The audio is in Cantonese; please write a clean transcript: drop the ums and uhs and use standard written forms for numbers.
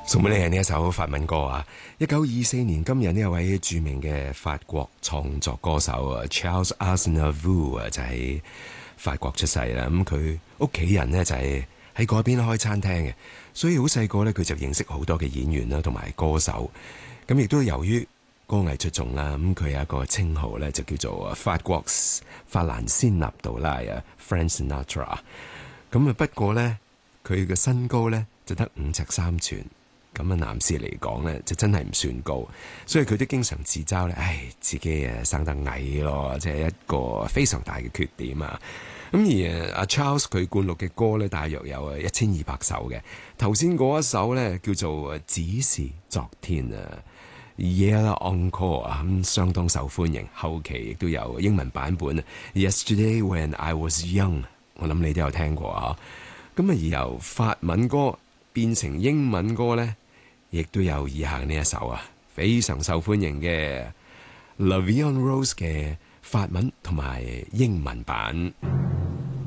送俾你係呢一首法文歌啊！1924年今日呢一位著名嘅法國創作歌手啊 Charles Aznavour 啊，就喺法國出世啦。咁佢屋企人呢，就係喺嗰邊開餐廳嘅，所以好細個呢，佢就認識好多嘅演員啦，同埋歌手。咁亦都由於歌藝出眾啦，咁佢有一個稱號呢，就叫做法蘭仙納杜拉啊 Frank Sinatra。咁啊不過呢，佢嘅身高呢，就得5尺3寸。咁啊，男士嚟講咧，就真係唔算高，所以佢都經常自嘲咧，自己生得矮咯，即係一個非常大嘅缺點啊。咁而阿 Charles 佢灌錄嘅歌咧，大約有1200首嘅。頭先嗰一首咧叫做《只是昨天》啊 ，Hier Encore 啊，咁相當受歡迎。後期亦都有英文版本，Yesterday When I Was Young， 我諗你都有聽過啊。咁啊，而由法文歌變成英文歌咧，亦都有以下呢一首啊，非常受歡迎嘅《La Vie en Rose》嘅法文同埋英文版。